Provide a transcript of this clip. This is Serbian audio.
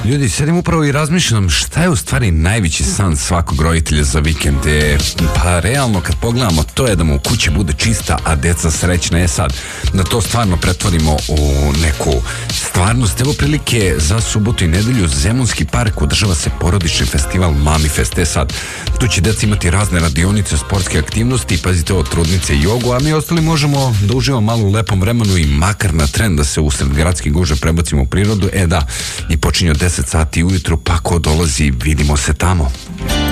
Ljudi, sedim upravo i razmišljam šta je u stvari najveći san svakog roditelja za vikend. Pa realno kad pogledamo, to je da mu kuća bude čista, a deca srećna. Je sad da to stvarno pretvorimo u neku stvarnost. Evo prilike za subotu i nedelju. Zemunski park održava se porodični festival Mamifest. Sad tu će deca imati razne radionice, sportske aktivnosti, pazite ovo, trudnice i jogu, a mi ostali možemo da uživamo malo u lepom vremenu i makar na tren da se usred gradske gužve prebacimo u prirodu. Da, i počinje od 10 sati ujutru, pa ko dolazi, vidimo se tamo.